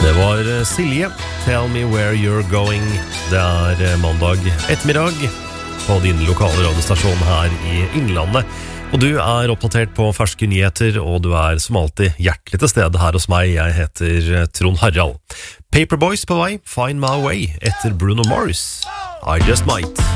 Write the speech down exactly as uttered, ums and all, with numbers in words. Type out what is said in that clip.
Det var Silje, Tell Me Where You're Going. Det er mandag ettermiddag på din lokale radiostasjon her i Innlandet. Og du er oppdatert på ferske nyheter, og du er som alltid hjertelig til stede her hos meg. Jeg heter Trond Harald. Paperboys på vei, Find My Way, etter Bruno Mars. I Just Might.